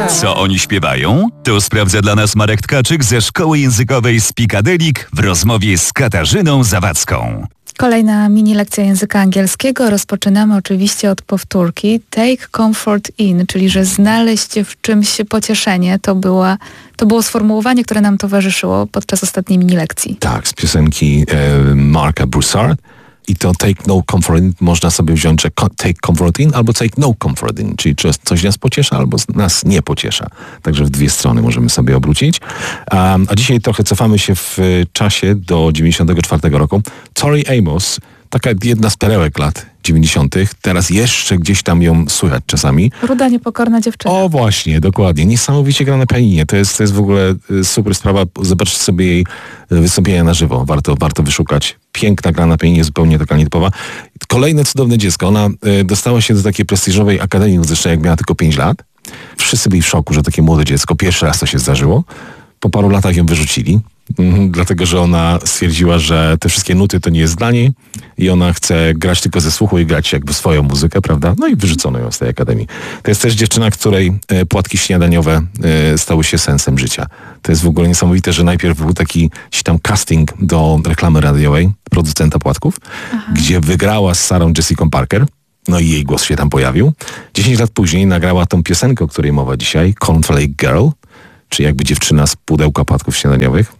Co oni śpiewają? To sprawdza dla nas Marek Tkaczyk ze Szkoły Językowej Speakadelik w rozmowie z Katarzyną Zawadzką. Kolejna mini lekcja języka angielskiego. Rozpoczynamy oczywiście od powtórki. Take comfort in, czyli że znaleźć w czymś pocieszenie. To było sformułowanie, które nam towarzyszyło podczas ostatniej mini lekcji. Tak, z piosenki Marka Broussard. I to take no comfort in można sobie wziąć, że take comfort in albo take no comfort in, czyli coś nas pociesza albo nas nie pociesza. Także w dwie strony możemy sobie obrócić. A dzisiaj trochę cofamy się w czasie do 94 roku. Tori Amos, taka jedna z perełek lat 90. Teraz jeszcze gdzieś tam ją słychać czasami. Ruda, niepokorna dziewczyna. O właśnie, dokładnie. Niesamowicie gra na pianinie. To jest w ogóle super sprawa. Zobaczcie sobie jej wystąpienia na żywo. Warto wyszukać. Piękna gra na pianinie, zupełnie taka nietypowa. Kolejne cudowne dziecko. Ona dostała się do takiej prestiżowej akademii muzycznej, jak miała tylko 5 lat. Wszyscy byli w szoku, że takie młode dziecko. Pierwszy raz to się zdarzyło. Po paru latach ją wyrzucili. Dlatego, że ona stwierdziła, że te wszystkie nuty to nie jest dla niej i ona chce grać tylko ze słuchu i grać jakby swoją muzykę, prawda? No i wyrzucono ją z tej akademii. To jest też dziewczyna, której płatki śniadaniowe stały się sensem życia. To jest w ogóle niesamowite, że najpierw był taki tam casting do reklamy radiowej producenta płatków, gdzie wygrała z Sarą Jessica Parker. No i jej głos się tam pojawił. 10 lat później nagrała tą piosenkę, o której mowa dzisiaj, Cornflake Girl, czyli jakby dziewczyna z pudełka płatków śniadaniowych.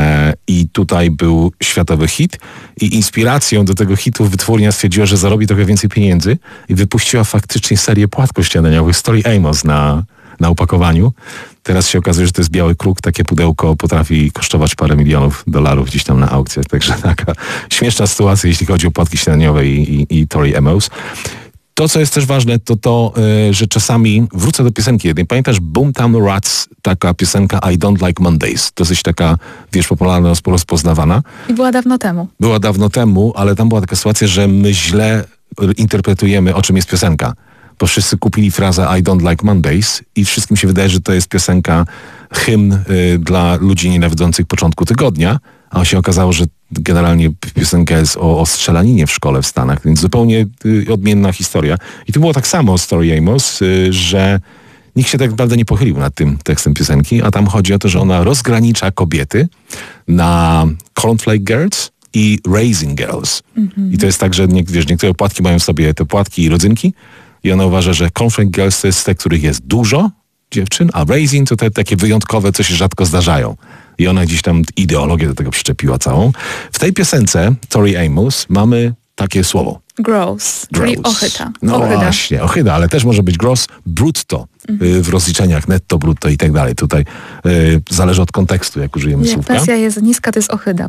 I tutaj był światowy hit i inspiracją do tego hitu wytwórnia stwierdziła, że zarobi trochę więcej pieniędzy i wypuściła faktycznie serię płatków śniadaniowych z Tori Amos na opakowaniu. Teraz się okazuje, że to jest biały kruk. Takie pudełko potrafi kosztować parę milionów dolarów gdzieś tam na aukcjach. Także taka śmieszna sytuacja, jeśli chodzi o płatki śniadaniowe i Tori Amos. To, co jest też ważne, to że czasami wrócę do piosenki jednej. Pamiętasz Boomtown Rats, taka piosenka I Don't Like Mondays. Dosyć taka, popularna, rozpoznawana. I była dawno temu. Była dawno temu, ale tam była taka sytuacja, że my źle interpretujemy, o czym jest piosenka. Bo wszyscy kupili frazę I Don't Like Mondays i wszystkim się wydaje, że to jest piosenka, hymn dla ludzi nienawidzących początku tygodnia, a się okazało, że generalnie piosenka jest o strzelaninie w szkole w Stanach, więc zupełnie odmienna historia. I tu było tak samo z Tori Amos, że nikt się tak naprawdę nie pochylił nad tym tekstem piosenki, a tam chodzi o to, że ona rozgranicza kobiety na Cornflake Girls i Raising Girls. I to jest tak, że niektóre płatki mają w sobie te płatki i rodzynki i ona uważa, że Cornflake Girls to jest te, których jest dużo dziewczyn, a Raising to te takie wyjątkowe, co się rzadko zdarzają. I ona gdzieś tam ideologię do tego przyczepiła całą. W tej piosence Tori Amos mamy takie słowo. Gross, czyli ochyda. No właśnie, ochyda, ale też może być gross, brutto w rozliczeniach, netto, brutto i tak dalej. Tutaj zależy od kontekstu, jak użyjemy słówka. Jak pensja jest niska, to jest ochyda.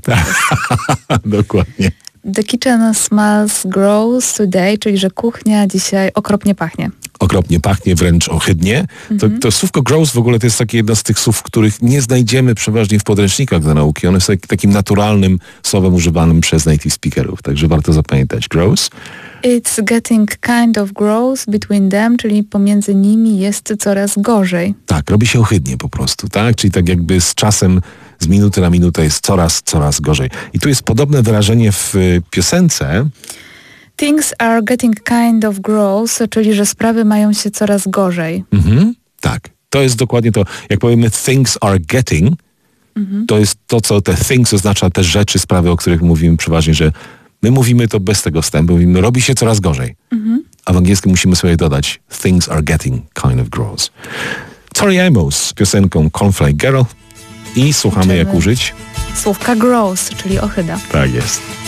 Dokładnie. The kitchen smells gross today, czyli że kuchnia dzisiaj okropnie pachnie. Okropnie pachnie, wręcz ohydnie. To słówko gross w ogóle to jest takie jedno z tych słów, których nie znajdziemy przeważnie w podręcznikach do nauki. One są takim naturalnym słowem używanym przez native speakerów, także warto zapamiętać. Gross. It's getting kind of gross between them, czyli pomiędzy nimi jest coraz gorzej. Tak, robi się ohydnie po prostu, tak? Czyli tak jakby z czasem, z minuty na minutę jest coraz gorzej. I tu jest podobne wyrażenie w piosence. Things are getting kind of gross, czyli że sprawy mają się coraz gorzej. Tak, to jest dokładnie to. Jak powiemy things are getting, to jest to, co te things oznacza, te rzeczy, sprawy, o których mówimy przeważnie, że my mówimy to bez tego wstępu, mówimy robi się coraz gorzej. A w angielskim musimy sobie dodać things are getting kind of gross. Tori Amos z piosenką Cornflake Girl i słuchamy jak użyć słówka gross, czyli ochyda. Tak jest.